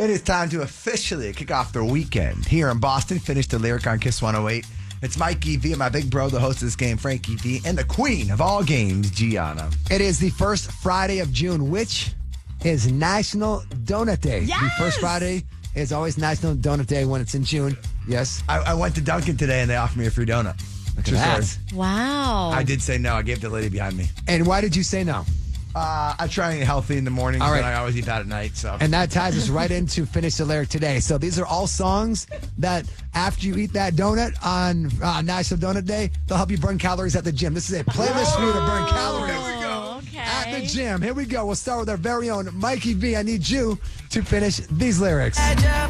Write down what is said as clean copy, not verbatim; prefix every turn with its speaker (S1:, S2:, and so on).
S1: It is time to officially kick off the weekend here in Boston. Finish the lyric on Kiss 108. It's Mikey V and my big bro, the host of this game, Frankie V, and the queen of all games, Gianna.
S2: It is the first Friday of June, which is National Donut Day.
S3: Yes!
S2: The first Friday is always National Donut Day when it's in June. Yes.
S1: I went to Dunkin' today and they offered me a free donut.
S2: Look
S1: True
S2: at that.
S1: story.
S3: Wow.
S1: I did say no. I gave the lady behind me.
S2: And why did you say no?
S1: I try and eat healthy in the morning,
S2: All right.
S1: but I always eat that at night. So.
S2: And that ties us right into Finish the Lyric today. So these are all songs that after you eat that donut on National Donut Day, they'll help you burn calories at the gym. This is a playlist for you to burn calories.
S1: Here we go.
S3: Okay.
S2: At the gym. Here we go. We'll start with our very own Mikey V. I need you to finish these lyrics.